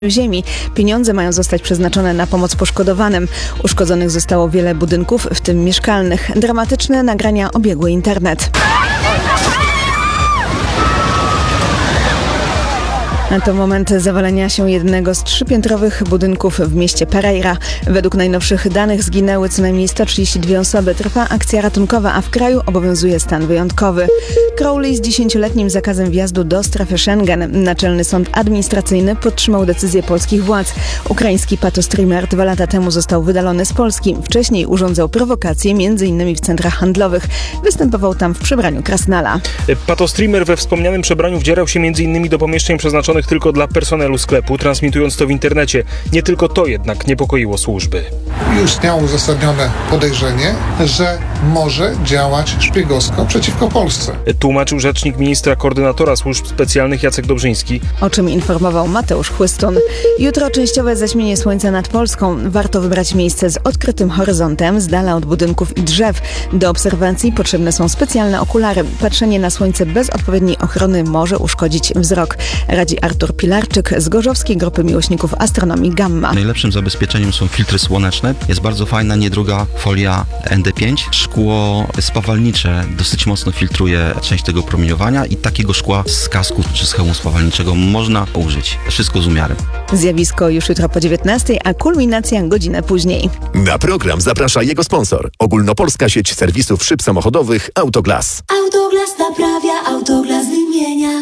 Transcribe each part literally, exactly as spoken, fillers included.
ziemi. Pieniądze mają zostać przeznaczone na pomoc poszkodowanym. Uszkodzonych zostało wiele budynków, w tym mieszkalnych. Dramatyczne nagrania obiegły internet. To moment zawalenia się jednego z trzypiętrowych budynków w mieście Pereira. Według najnowszych danych zginęły co najmniej sto trzydzieści dwie osoby. Trwa akcja ratunkowa, a w kraju obowiązuje stan wyjątkowy. Crowley z dziesięcioletnim zakazem wjazdu do strefy Schengen. Naczelny Sąd Administracyjny podtrzymał decyzję polskich władz. Ukraiński patostreamer dwa lata temu został wydalony z Polski. Wcześniej urządzał prowokacje między innymi w centrach handlowych. Występował tam w przebraniu krasnala. Patostreamer we wspomnianym przebraniu wdzierał się między innymi do pomieszczeń przeznaczonych tylko dla personelu sklepu, transmitując to w internecie. Nie tylko to jednak niepokoiło służby. Istniało uzasadnione podejrzenie, że może działać szpiegowsko przeciwko Polsce. Tłumaczył rzecznik ministra koordynatora służb specjalnych Jacek Dobrzyński. O czym informował Mateusz Chłystun. Jutro częściowe zaćmienie słońca nad Polską. Warto wybrać miejsce z odkrytym horyzontem, z dala od budynków i drzew. Do obserwacji potrzebne są specjalne okulary. Patrzenie na słońce bez odpowiedniej ochrony może uszkodzić wzrok. Radzi Artur Pilarczyk z Gorzowskiej Grupy Miłośników Astronomii Gamma. Najlepszym zabezpieczeniem są filtry słoneczne. Jest bardzo fajna, niedroga folia N D pięć. Szkło spawalnicze dosyć mocno filtruje część tego promieniowania i takiego szkła z kasku czy z hełmu spawalniczego można użyć. Wszystko z umiarem. Zjawisko już jutro po dziewiętnastej, a kulminacja godzinę później. Na program zaprasza jego sponsor. Ogólnopolska sieć serwisów szyb samochodowych Autoglas. Autoglas naprawia, Autoglas wymienia.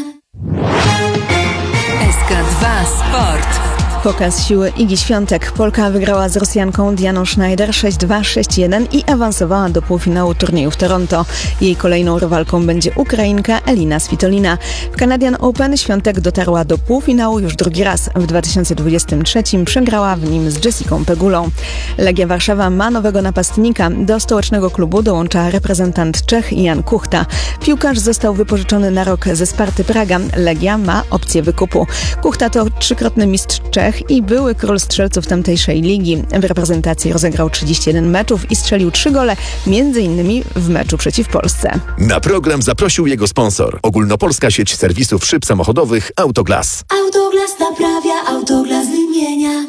S K dwa Sport. Pokaz siły Igi Świątek. Polka wygrała z Rosjanką Dianą Schneider sześć dwa sześć jeden i awansowała do półfinału turnieju w Toronto. Jej kolejną rywalką będzie Ukrainka Elina Svitolina. W Canadian Open Świątek dotarła do półfinału już drugi raz. W dwa tysiące dwudziestym trzecim przegrała w nim z Jessicą Pegulą. Legia Warszawa ma nowego napastnika. Do stołecznego klubu dołącza reprezentant Czech Jan Kuchta. Piłkarz został wypożyczony na rok ze Sparty Praga. Legia ma opcję wykupu. Kuchta to trzykrotny mistrz Czech i były król strzelców tamtejszej ligi. W reprezentacji rozegrał trzydzieści jeden meczów i strzelił trzy gole, między innymi w meczu przeciw Polsce. Na program zaprosił jego sponsor. Ogólnopolska sieć serwisów szyb samochodowych Autoglas. Autoglas naprawia, Autoglas wymienia.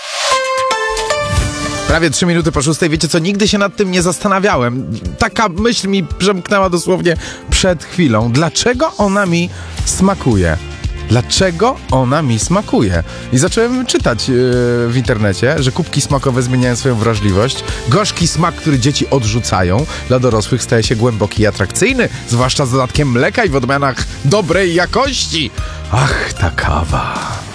Prawie trzy minuty po szóstej. Wiecie co, nigdy się nad tym nie zastanawiałem. Taka myśl mi przemknęła dosłownie przed chwilą. Dlaczego ona mi smakuje? Dlaczego ona mi smakuje? I zacząłem czytać yy, w internecie, że kubki smakowe zmieniają swoją wrażliwość. Gorzki smak, który dzieci odrzucają, dla dorosłych staje się głęboki i atrakcyjny, zwłaszcza z dodatkiem mleka i w odmianach dobrej jakości. Ach, ta kawa.